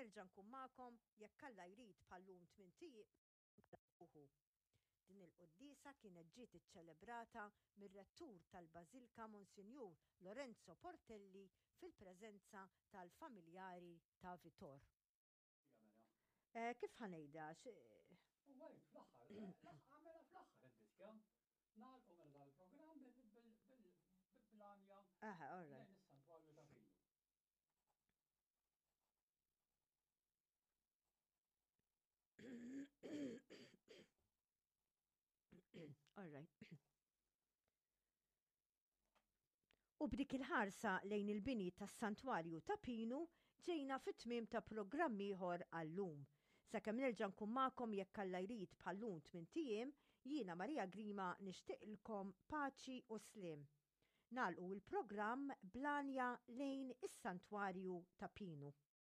nerġa' nkun magħkom jekk Alla jrid bħallum 8 tieq. Din il-qoddisa kienet ġiet iċċelebrata mir-rettur tal-Bażilika Monsinjur Lorenzo Portelli fil-preżenza tal-familjari ta' Vitor. Kif ħanejda? U għajt fl-axħar, għamela fl-axħar id-diska, nagħlqu mela dal-programm bil-planja lejn is-Santwarju ta' Pinu. All right. U b'dik il-ħarsa lejn il-bini tas-Santwarju ta' Pinu ġejna fit-tmiem ta' programm ieħor għallum. Sakemm nerġa' nkun magħkom jekk Alla jrid bħallum 8 tiem, jiena Marija Grima nixtieqilkom paċi u sliem. Nagħlqu il-programm blanja lejn is-Santwarju ta' Pinu.